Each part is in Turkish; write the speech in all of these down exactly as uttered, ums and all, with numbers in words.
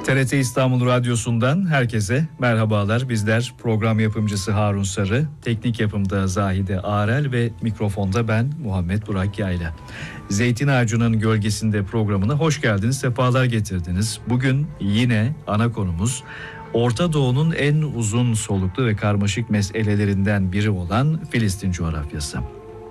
T R T İstanbul Radyosu'ndan herkese merhabalar. Bizler program yapımcısı Harun Sarı, teknik yapımda Zahide Arel ve mikrofonda ben Muhammed Burak Yayla. Zeytin Ağacı'nın Gölgesinde programına hoş geldiniz, sefalar getirdiniz. Bugün yine ana konumuz Orta Doğu'nun en uzun soluklu ve karmaşık meselelerinden biri olan Filistin coğrafyası.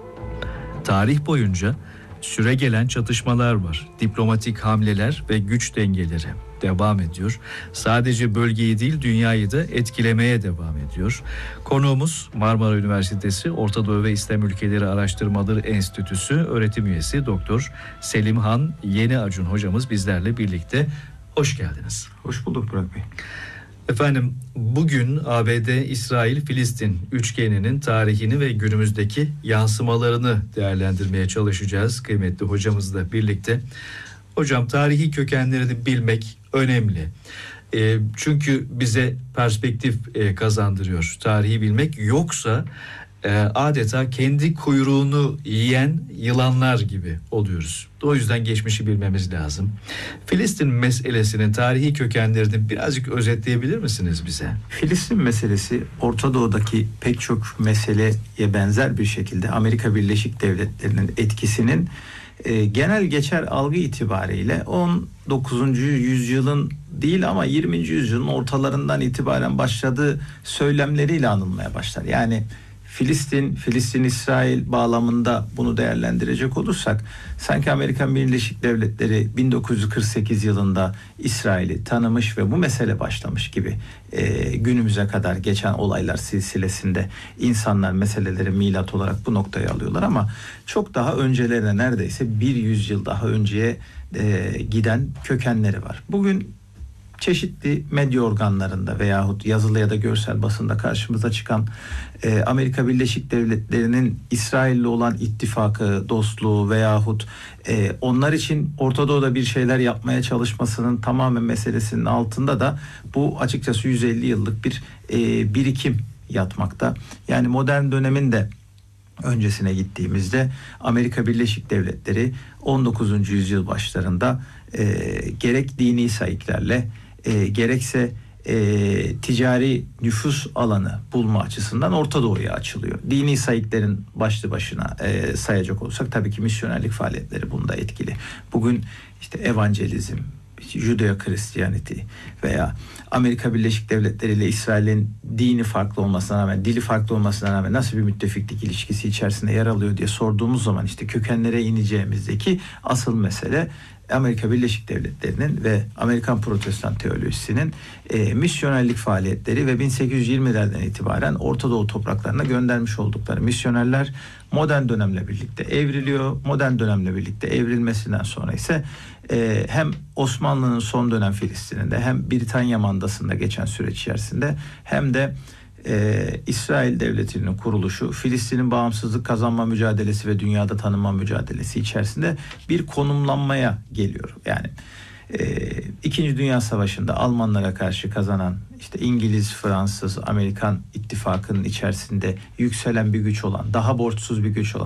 Tarih boyunca süregelen çatışmalar var, diplomatik hamleler ve güç dengeleri devam ediyor. Sadece bölgeyi değil, dünyayı da etkilemeye devam ediyor. Konuğumuz Marmara Üniversitesi Orta Doğu ve İslam Ülkeleri Araştırmaları Enstitüsü öğretim üyesi Doktor Selimhan Yeniacun hocamız bizlerle birlikte. Hoş geldiniz. Hoş bulduk Burak Bey. Efendim, bugün A B D, İsrail, Filistin üçgeninin tarihini ve günümüzdeki yansımalarını değerlendirmeye çalışacağız kıymetli hocamızla birlikte. Hocam, tarihi kökenlerini bilmek önemli. E, çünkü bize perspektif e, kazandırıyor tarihi bilmek. Yoksa e, adeta kendi kuyruğunu yiyen yılanlar gibi oluyoruz. O yüzden geçmişi bilmemiz lazım. Filistin meselesinin tarihi kökenlerini birazcık özetleyebilir misiniz bize? Filistin meselesi Orta Doğu'daki pek çok meseleye benzer bir şekilde Amerika Birleşik Devletleri'nin etkisinin e, genel geçer algı itibariyle on dokuzuncu yüzyılın değil ama yirminci yüzyılın ortalarından itibaren başladığı söylemleriyle anılmaya başlar. Yani Filistin, Filistin-İsrail bağlamında bunu değerlendirecek olursak sanki Amerika Birleşik Devletleri bin dokuz yüz kırk sekiz yılında İsrail'i tanımış ve bu mesele başlamış gibi e, günümüze kadar geçen olaylar silsilesinde insanlar meseleleri milat olarak bu noktaya alıyorlar ama çok daha öncelerine, neredeyse bir yüzyıl daha önceye e, giden kökenleri var. Bugün çeşitli medya organlarında veyahut yazılı ya da görsel basında karşımıza çıkan e, Amerika Birleşik Devletleri'nin İsrail'le olan ittifakı, dostluğu veyahut e, onlar için Orta Doğu'da bir şeyler yapmaya çalışmasının tamamen meselesinin altında da bu açıkçası yüz elli yıllık bir e, birikim yatmakta. Yani modern dönemin de öncesine gittiğimizde Amerika Birleşik Devletleri on dokuzuncu yüzyıl başlarında e, gerek dini sayıklarla E, gerekse e, ticari nüfus alanı bulma açısından Orta Doğu'ya açılıyor. Dini sayıkların başlı başına e, sayacak olursak tabii ki misyonerlik faaliyetleri bunda etkili. Bugün işte evangelizm, Judeo-Christianity veya Amerika Birleşik Devletleri ile İsrail'in dini farklı olmasına rağmen, dili farklı olmasına rağmen nasıl bir müttefiklik ilişkisi içerisinde yer alıyor diye sorduğumuz zaman işte kökenlere ineceğimizdeki asıl mesele Amerika Birleşik Devletleri'nin ve Amerikan Protestan teolojisinin e, misyonerlik faaliyetleri ve bin sekiz yüz yirmilerden itibaren Orta Doğu topraklarına göndermiş oldukları misyonerler modern dönemle birlikte evriliyor. Modern dönemle birlikte evrilmesinden sonra ise e, hem Osmanlı'nın son dönem Filistin'inde hem Britanya mandasında geçen süreç içerisinde hem de Ee, İsrail Devleti'nin kuruluşu, Filistin'in bağımsızlık kazanma mücadelesi ve dünyada tanınma mücadelesi içerisinde bir konumlanmaya geliyor. Yani e, İkinci Dünya Savaşı'nda Almanlara karşı kazanan işte İngiliz, Fransız, Amerikan ittifakının içerisinde yükselen bir güç olan, daha borçsuz bir güç olan